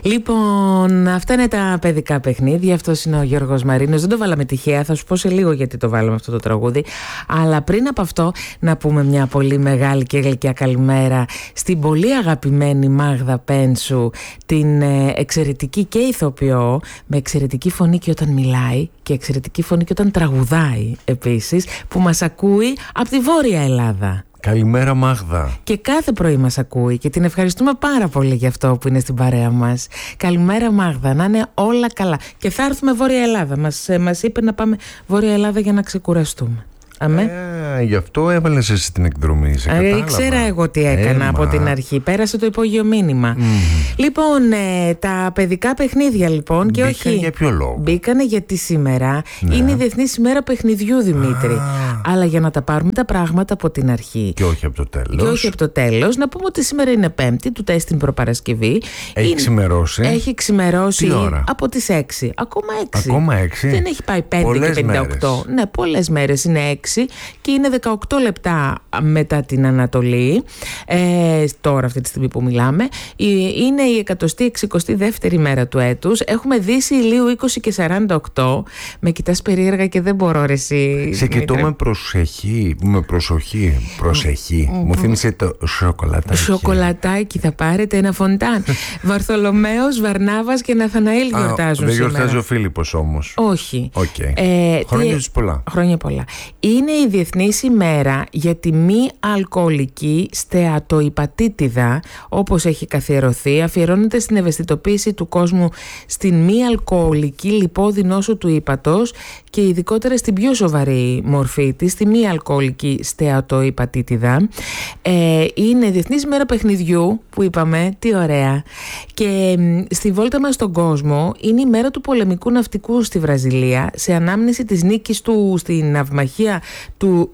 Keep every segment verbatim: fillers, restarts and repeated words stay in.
Λοιπόν, αυτά είναι τα παιδικά παιχνίδια. Αυτός είναι ο Γιώργος Μαρίνος. Δεν το βάλαμε τυχαία, θα σου πω σε λίγο γιατί το βάλαμε αυτό το τραγούδι. Αλλά πριν από αυτό, να πούμε μια πολύ μεγάλη και γλυκιά καλημέρα στην πολύ αγαπημένη Μάγδα Πένσου, την εξαιρετική και ηθοποιό, με εξαιρετική φωνή και όταν μιλάει και εξαιρετική φωνή και όταν τραγουδάει επίσης, που μας ακούει από τη Βόρεια Ελλάδα. Καλημέρα Μάγδα. Και κάθε πρωί μας ακούει και την ευχαριστούμε πάρα πολύ για αυτό που είναι στην παρέα μας. Καλημέρα Μάγδα, να είναι όλα καλά. Και θα έρθουμε Βόρεια Ελλάδα. Μας, μας είπε να πάμε Βόρεια Ελλάδα για να ξεκουραστούμε. Αμέ. Ε, γι' αυτό έβαλες εσύ την εκδρομή. Σε ε, ήξερα εγώ τι έκανα ε, από την αρχή. Πέρασε το υπόγειο μήνυμα. Mm. Λοιπόν, ε, τα παιδικά παιχνίδια λοιπόν. Και μπήκαν όχι. Για ποιο λόγο? Μπήκανε γιατί σήμερα ναι. είναι η Διεθνής ημέρα παιχνιδιού, Δημήτρη. Ah. Αλλά για να τα πάρουμε τα πράγματα από την αρχή. Και όχι από το τέλος. Και όχι από το τέλος. Να πούμε ότι σήμερα είναι Πέμπτη, του τεστ την προπαρασκευή. Έχει είναι... ξημερώσει. Έχει ξημερώσει τι ώρα? Από τις έξι. Ακόμα έξι. Ακόμα έξι. Δεν έχει πάει πέντε πολλές και πενήντα οκτώ. Μέρες. Ναι, πολλές μέρες είναι έξι. Και είναι δεκαοκτώ λεπτά μετά την Ανατολή, ε, τώρα αυτή τη στιγμή που μιλάμε. Είναι η εκατοστή εξηκοστή δεύτερη μέρα του έτους. Έχουμε Δύση ηλίου είκοσι και σαράντα οκτώ. Με κοιτάς περίεργα και δεν μπορώ ρε εσύ. Σε κοιτώ με προσοχή, με προσοχή, προσεχή. Mm. Μου θύμισε το σοκολατάκι. Σοκολατάκι, θα πάρετε ένα φοντάν. Βαρθολομαίος, Βαρνάβας και Ναθαναήλ γιορτάζουν δεν σήμερα. Δεν γιορτάζει ο Φίλιππος όμως. Όχι. Okay. Ε, χρόνια τι... πολλά. Χρόνια πολλά. Είναι η Διεθνής ημέρα για τη μη αλκοολική στεατοϊπατίτιδα, όπως έχει καθιερωθεί. Αφιερώνεται στην ευαισθητοποίηση του κόσμου στην μη αλκοολική λιπόδη νόσο του ύπατος και ειδικότερα στην πιο σοβαρή μορφή της, στη μη αλκοολική στεατοϊπατίτιδα. Ε, είναι Διεθνής ημέρα παιχνιδιού που είπαμε, τι ωραία. Και ε, στη βόλτα μας στον κόσμο είναι η μέρα του πολεμικού ναυτικού στη Βραζιλία, σε ανάμνηση της νίκης του στην ναυμαχία του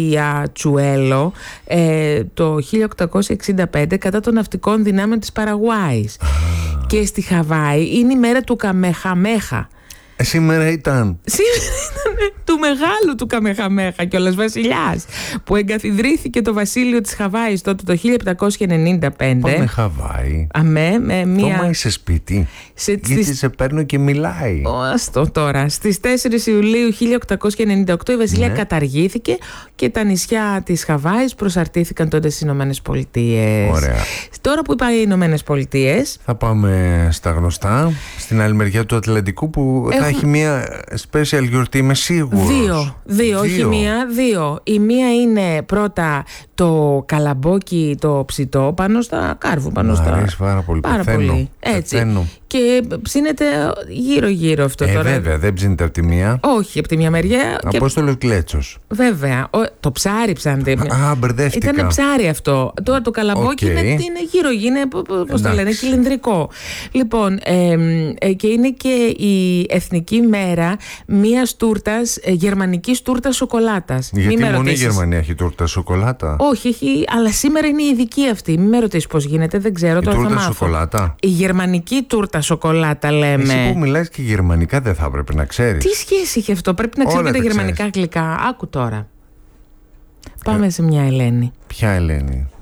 Ριατσουέλο ε, το χίλια οκτακόσια εξήντα πέντε κατά των ναυτικών δυνάμεων της Παραγουάης. Ah. Και στη Χαβάη είναι η μέρα του Καμεχαμέχα. Ε, σήμερα ήταν. Σήμερα ήταν του μεγάλου του Καμεχαμέχα κιόλας βασιλιάς, που εγκαθιδρύθηκε το βασίλειο της Χαβάης τότε το χίλια επτακόσια ενενήντα πέντε. Πάμε Χαβάη. Αμέ, με μία... Θωμά είσαι σπίτι. Σε... Γιατί στις... σε παίρνω και μιλάει. Άστο τώρα. Στις τέσσερις Ιουλίου χίλια οκτακόσια ενενήντα οκτώ η βασιλεία ναι. καταργήθηκε και τα νησιά της Χαβάης προσαρτήθηκαν τότε στις Ηνωμένες Πολιτείες. Ωραία. Τώρα που είπα οι Ηνωμένες Πολιτείες, θα πάμε στα γνωστά, στην άλλη μεριά του Ατλαντικού που Έχουν... θα έχει μια special γιορτή, είμαι σίγουρος. Δύο, δύο, όχι μία, δύο. Η μία είναι πρώτα το καλαμπόκι το ψητό πάνω στα κάρβου. Πάνω Μ' στα... αρέσει πάρα πολύ. Πάρα πεθαίνω. πολύ. Έτσι. Πεθαίνω. Και ψήνεται γύρω-γύρω αυτό ε, τώρα. Βέβαια, δεν ψήνεται από τη μία. Όχι, από τη μια μεριά. Απόστολος και... Κλέτσος. Βέβαια. Ο, το ψάρι ψάντε. Α, μπερδεύτηκα. Ήταν ψάρι αυτό. Τώρα το καλαμπόκι okay. είναι, είναι γύρω, είναι, πώς το λένε, κυλινδρικό. Λοιπόν, ε, ε, και είναι και η εθνική μέρα μιας τούρτας, ε, γερμανικής τούρτας σοκολάτας. Γιατί μόνο η Γερμανία έχει τούρτα σοκολάτα. Όχι, έχει, αλλά σήμερα είναι η ειδική αυτή. Μην με ρωτήσεις πώς γίνεται, δεν ξέρω. Η τώρα τούρτα θα μάθω. Σοκολάτα. Η γερμανική τούρτα σοκολάτα λέμε. Εσύ που μιλάς και γερμανικά δεν θα έπρεπε να ξέρεις. Τι σχέση έχει αυτό, πρέπει να ξέρετε τα γερμανικά γλυκά. Άκου τώρα. Πάμε ε... σε μια Ελένη. Ποια Ελένη?